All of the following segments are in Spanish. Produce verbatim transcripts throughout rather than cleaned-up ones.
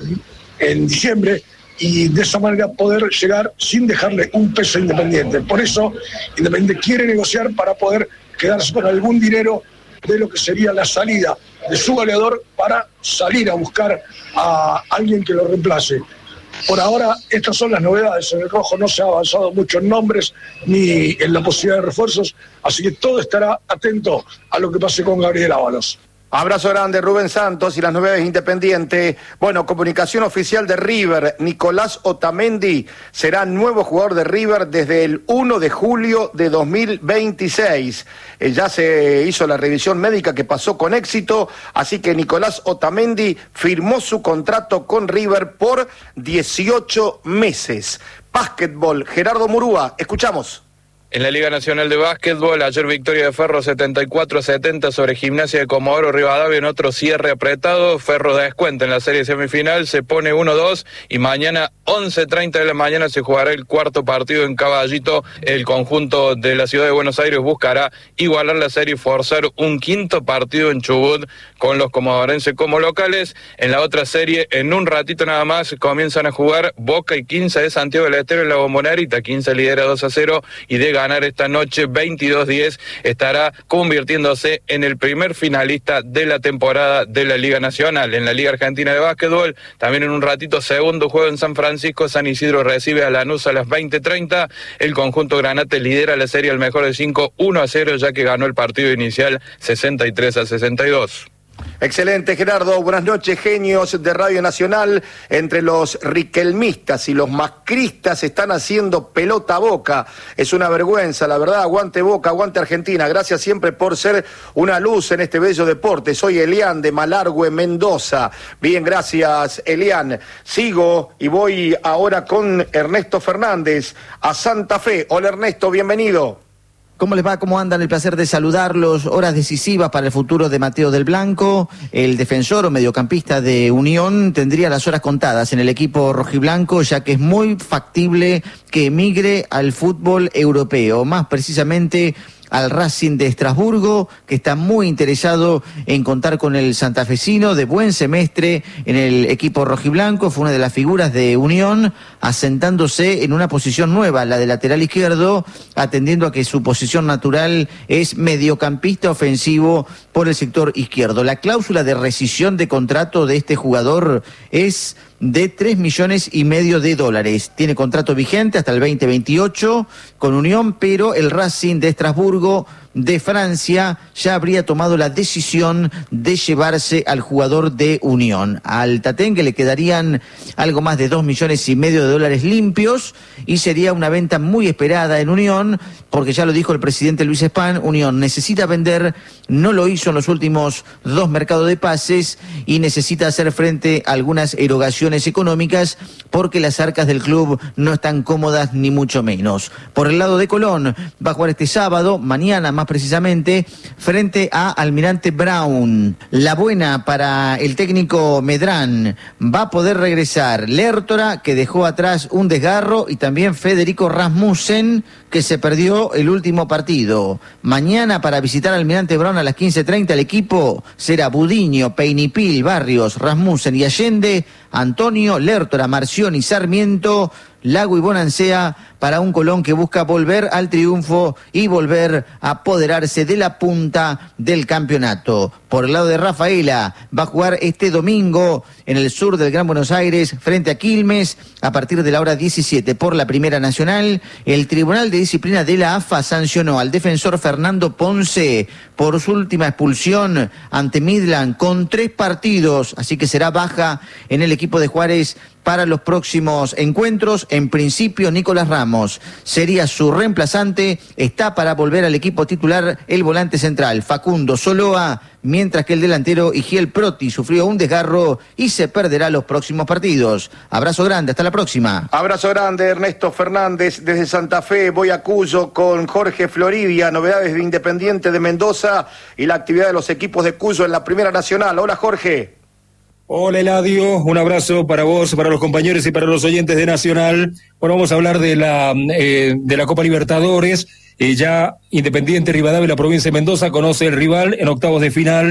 en, en diciembre, y de esa manera poder llegar sin dejarle un peso a Independiente. Por eso Independiente quiere negociar para poder quedarse con algún dinero de lo que sería la salida de su goleador para salir a buscar a alguien que lo reemplace. Por ahora, estas son las novedades. En el rojo no se ha avanzado mucho en nombres ni en la posibilidad de refuerzos, así que todo estará atento a lo que pase con Gabriel Ábalos. Abrazo grande, Rubén Santos, y las novedades Independiente. Bueno, comunicación oficial de River. Nicolás Otamendi será nuevo jugador de River desde el primero de julio de dos mil veintiséis. Eh, ya se hizo la revisión médica que pasó con éxito, así que Nicolás Otamendi firmó su contrato con River por dieciocho meses. Básquetbol, Gerardo Murúa, escuchamos. En la Liga Nacional de Básquetbol, ayer victoria de Ferro setenta y cuatro a setenta sobre Gimnasia de Comodoro Rivadavia en otro cierre apretado. Ferro descuenta en la serie semifinal, se pone uno dos y mañana once treinta de la mañana se jugará el cuarto partido en Caballito. El conjunto de la ciudad de Buenos Aires buscará igualar la serie y forzar un quinto partido en Chubut con los comodorenses como locales. En la otra serie, en un ratito nada más, comienzan a jugar Boca y quince de Santiago del Estero en la Bombonera. quince lidera dos a cero y de ganar esta noche veintidós diez estará convirtiéndose en el primer finalista de la temporada de la Liga Nacional. En la Liga Argentina de Básquetbol, también en un ratito, segundo juego en San Francisco. San Isidro recibe a Lanús a las veinte treinta. El conjunto granate lidera la serie al mejor de cinco, uno a cero, ya que ganó el partido inicial sesenta y tres a sesenta y dos. Excelente, Gerardo. Buenas noches, genios de Radio Nacional. Entre los riquelmistas y los macristas están haciendo pelota a Boca. Es una vergüenza, la verdad. Aguante Boca, aguante Argentina. Gracias siempre por ser una luz en este bello deporte. Soy Elian de Malargüe, Mendoza. Bien, gracias, Elian. Sigo y voy ahora con Ernesto Fernández a Santa Fe. Hola, Ernesto, bienvenido. ¿Cómo les va? ¿Cómo andan? El placer de saludarlos. Horas decisivas para el futuro de Mateo del Blanco. El defensor o mediocampista de Unión tendría las horas contadas en el equipo rojiblanco, ya que es muy factible que emigre al fútbol europeo, más precisamente al Racing de Estrasburgo, que está muy interesado en contar con el santafesino de buen semestre en el equipo rojiblanco. Fue una de las figuras de Unión, asentándose en una posición nueva, la de lateral izquierdo, atendiendo a que su posición natural es mediocampista ofensivo por el sector izquierdo. La cláusula de rescisión de contrato de este jugador es de tres millones y medio de dólares. Tiene contrato vigente hasta el veinte veintiocho con Unión, pero el Racing de Estrasburgo de Francia ya habría tomado la decisión de llevarse al jugador de Unión. Al Tatengue le quedarían algo más de dos millones y medio de dólares limpios y sería una venta muy esperada en Unión, porque ya lo dijo el presidente Luis Span, Unión necesita vender, no lo hizo en los últimos dos mercados de pases y necesita hacer frente a algunas erogaciones económicas porque las arcas del club no están cómodas ni mucho menos. Por el lado de Colón, va a jugar este sábado, mañana más precisamente, frente a Almirante Brown. La buena para el técnico Medrán, va a poder regresar Lertora, que dejó atrás un desgarro, y también Federico Rasmussen, que se perdió el último partido. Mañana para visitar a Almirante Brown a las quince treinta el equipo será Budiño, Peinipil, Barrios, Rasmussen y Allende, Antonio, Lertora, Marción y Sarmiento, Lago y Bonancea, para un Colón que busca volver al triunfo y volver a apoderarse de la punta del campeonato. Por el lado de Rafaela, va a jugar este domingo en el sur del Gran Buenos Aires frente a Quilmes a partir de la hora diecisiete por la Primera Nacional. El Tribunal de Disciplina de la A F A sancionó al defensor Fernando Ponce por su última expulsión ante Midland con tres partidos, así que será baja en el equipo de Juárez para los próximos encuentros. En principio, Nicolás Ramos sería su reemplazante. Está para volver al equipo titular el volante central Facundo Soloa, mientras que el delantero Igiel Proti sufrió un desgarro y se perderá los próximos partidos. Abrazo grande, hasta la próxima. Abrazo grande, Ernesto Fernández desde Santa Fe. Voy a Cuyo con Jorge Floribia, novedades de Independiente de Mendoza y la actividad de los equipos de Cuyo en la Primera Nacional. Hola, Jorge. Hola, Eladio, un abrazo para vos, para los compañeros y para los oyentes de Nacional. Bueno, vamos a hablar de la eh, de la Copa Libertadores. Eh, ya Independiente Rivadavia, la provincia de Mendoza, conoce el rival en octavos de final.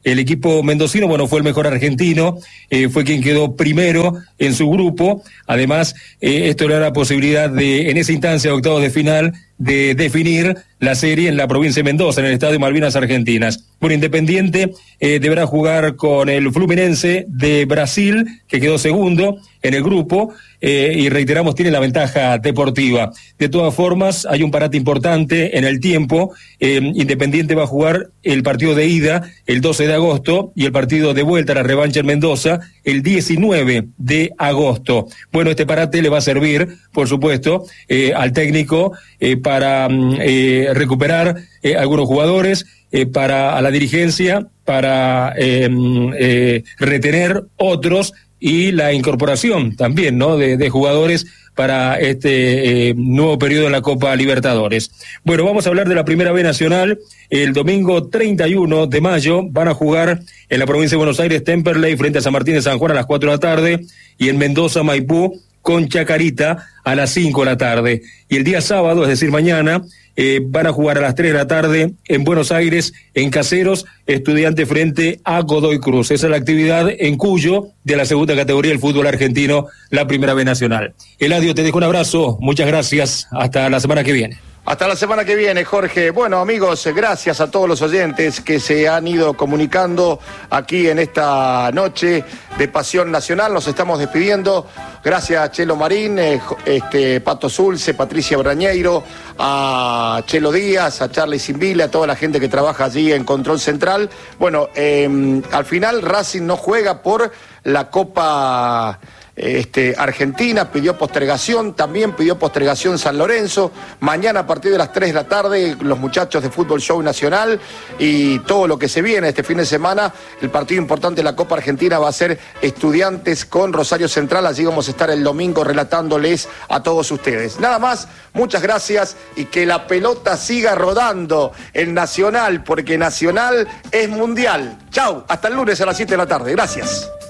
El equipo mendocino, bueno, fue el mejor argentino, eh, fue quien quedó primero en su grupo. Además, eh, esto le da la posibilidad de, en esa instancia de octavos de final, de definir la serie en la provincia de Mendoza, en el Estadio Malvinas Argentinas. Bueno, Independiente eh, deberá jugar con el Fluminense de Brasil, que quedó segundo en el grupo, eh, y reiteramos, tiene la ventaja deportiva. De todas formas, hay un parate importante en el tiempo. eh, Independiente va a jugar el partido de ida el doce de agosto y el partido de vuelta, la revancha en Mendoza, el diecinueve de agosto. Bueno, este parate le va a servir, por supuesto, eh, al técnico eh, para eh, recuperar eh, algunos jugadores, eh, para a la dirigencia, para eh, eh, retener otros, y la incorporación también, ¿no?, de, de jugadores para este eh, nuevo periodo en la Copa Libertadores. Bueno, vamos a hablar de la Primera B Nacional. El domingo treinta y uno de mayo van a jugar en la provincia de Buenos Aires Temperley frente a San Martín de San Juan a las cuatro de la tarde, y en Mendoza, Maipú, con Chacarita a las cinco de la tarde. Y el día sábado, es decir, mañana, eh, van a jugar a las tres de la tarde en Buenos Aires, en Caseros, Estudiante frente a Godoy Cruz. Esa es la actividad en Cuyo de la segunda categoría del fútbol argentino, la Primera B Nacional. Eladio, te dejo un abrazo, muchas gracias, hasta la semana que viene. Hasta la semana que viene, Jorge. Bueno, amigos, gracias a todos los oyentes que se han ido comunicando aquí en esta noche de Pasión Nacional. Nos estamos despidiendo. Gracias a Chelo Marín, eh, este, Pato Zulce, Patricia Brañeiro, a Chelo Díaz, a Charlie Simbile, a toda la gente que trabaja allí en Control Central. Bueno, eh, al final Racing no juega por la Copa Este, Argentina, pidió postergación, también pidió postergación San Lorenzo. Mañana a partir de las tres de la tarde, los muchachos de Fútbol Show Nacional y todo lo que se viene este fin de semana, el partido importante de la Copa Argentina va a ser Estudiantes con Rosario Central. Allí vamos a estar el domingo relatándoles a todos ustedes. Nada más, muchas gracias y que la pelota siga rodando en Nacional, porque Nacional es mundial. Chau, hasta el lunes a las siete de la tarde. Gracias.